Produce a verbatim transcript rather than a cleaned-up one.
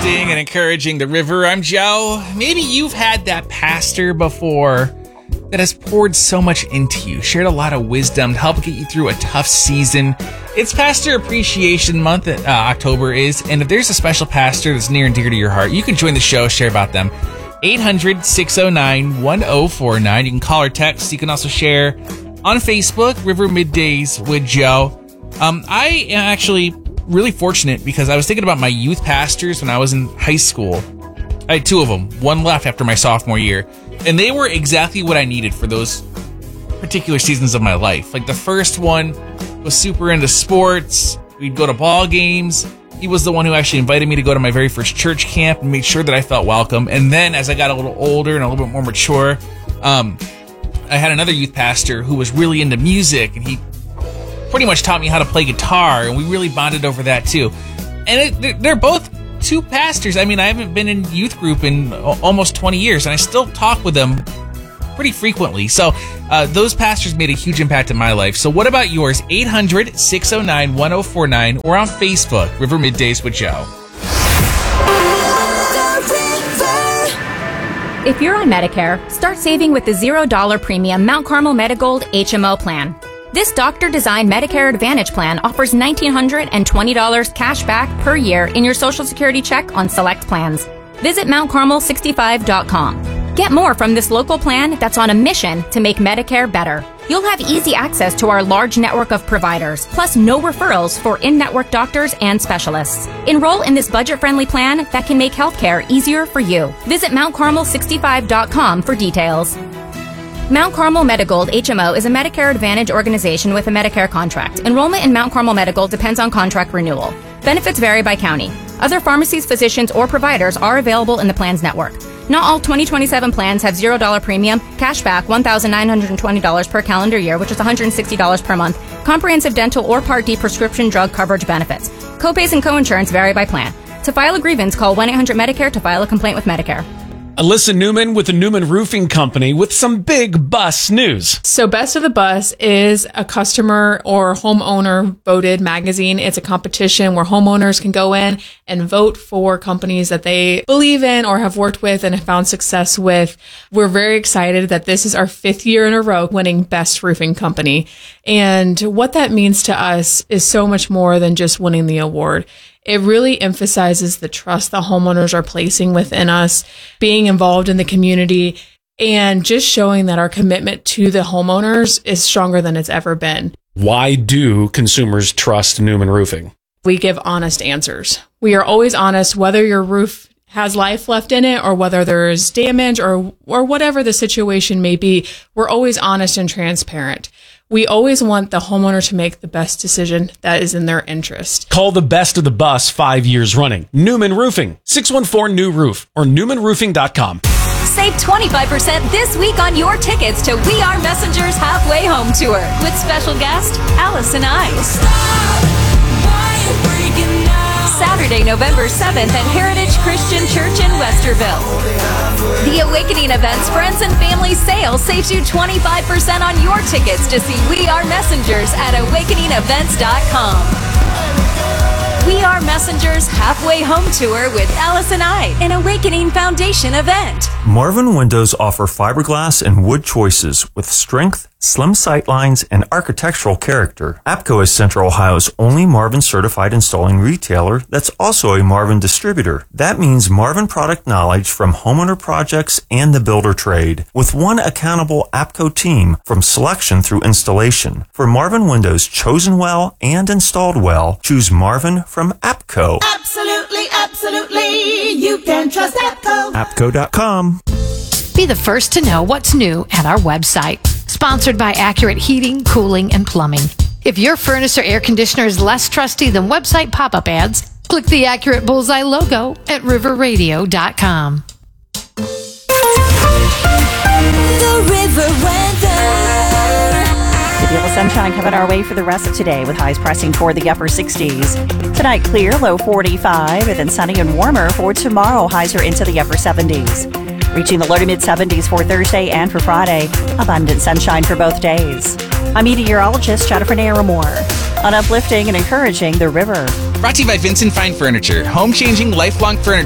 uplifting and encouraging the river. I'm Joe. Maybe you've had that pastor before that has poured so much into you, shared a lot of wisdom to help get you through a tough season. It's Pastor Appreciation Month, uh, October is, and if there's a special pastor that's near and dear to your heart, you can join the show, share about them. eight hundred, six oh nine, one oh four nine. You can call or text. You can also share on Facebook, River Middays with Joe. Um, I am actually really fortunate because I was thinking about my youth pastors when I was in high school. I had two of them. One left after my sophomore year. And they were exactly what I needed for those particular seasons of my life. Like the first one was super into sports. We'd go to ball games. He was the one who actually invited me to go to my very first church camp and made sure that I felt welcome. And then as I got a little older and a little bit more mature, um, I had another youth pastor who was really into music, and he pretty much taught me how to play guitar, and we really bonded over that too. And it, they're both two pastors. I mean, I haven't been in youth group in almost twenty years, and I still talk with them pretty frequently. So uh, those pastors made a huge impact in my life. So what about yours? eight hundred, six oh nine, one oh four nine or on Facebook, River Middays with Joe. If you're on Medicare, start saving with the zero dollar premium Mount Carmel Medigold H M O plan. This doctor-designed Medicare Advantage plan offers one thousand nine hundred twenty dollars cash back per year in your Social Security check on select plans. Visit mount carmel sixty-five dot com. Get more from this local plan that's on a mission to make Medicare better. You'll have easy access to our large network of providers, plus no referrals for in-network doctors and specialists. Enroll in this budget-friendly plan that can make healthcare easier for you. Visit mount carmel sixty-five dot com for details. Mount Carmel Medigold H M O is a Medicare Advantage organization with a Medicare contract. Enrollment in Mount Carmel Medigold depends on contract renewal. Benefits vary by county. Other pharmacies, physicians, or providers are available in the plan's network. Not all twenty twenty-seven plans have zero dollar premium, cashback one thousand nine hundred twenty dollars per calendar year, which is one hundred sixty dollars per month, comprehensive dental or Part D prescription drug coverage benefits. Copays and coinsurance vary by plan. To file a grievance, call one eight hundred Medicare to file a complaint with Medicare. Alyssa Newman with the Newman Roofing Company with some big bus news. So Best of the Bus is a customer or homeowner voted magazine. It's a competition where homeowners can go in and vote for companies that they believe in or have worked with and have found success with. We're very excited that this is our fifth year in a row winning Best Roofing Company. And what that means to us is so much more than just winning the award. It really emphasizes the trust the homeowners are placing within us, being involved in the community, and just showing that our commitment to the homeowners is stronger than it's ever been. Why do consumers trust Newman Roofing? We give honest answers. We are always honest, whether your roof has life left in it or whether there's damage or or whatever the situation may be. We're always honest and transparent. We always want the homeowner to make the best decision that is in their interest. Call the Best of the Bus five years running. Newman Roofing, six one four new roof or newman roofing dot com. Save twenty-five percent this week on your tickets to We Are Messengers Halfway Home Tour with special guest Allison Ice. Saturday, November seventh at Heritage Christian Church in Westerville. The Awakening Events Friends and Family Sale saves you twenty-five percent on your tickets to see We Are Messengers at awakening events dot com. We Are Messengers Halfway Home Tour with Allison I, an Awakening Foundation event. Marvin Windows offer fiberglass and wood choices with strength, slim sight lines, and architectural character. APCO is Central Ohio's only Marvin certified installing retailer that's also a Marvin distributor. That means Marvin product knowledge from homeowner projects and the builder trade, with one accountable APCO team from selection through installation. For Marvin Windows chosen well and installed well, choose Marvin from APCO. Absolutely, absolutely, you can trust APCO. APCO dot com. Be the first to know what's new at our website. Sponsored by Accurate Heating, Cooling, and Plumbing. If your furnace or air conditioner is less trusty than website pop-up ads, click the Accurate Bullseye logo at river radio dot com. The River Weather. A deal of sunshine coming our way for the rest of today with highs pressing toward the upper sixties. Tonight clear, low forty-five, and then sunny and warmer for tomorrow. Highs are into the upper seventies. Reaching the low to mid seventies for Thursday and for Friday. Abundant sunshine for both days. I'm meteorologist Jennifer Naramore on uplifting and encouraging the river. Brought to you by Vincent Fine Furniture, home-changing, lifelong furniture.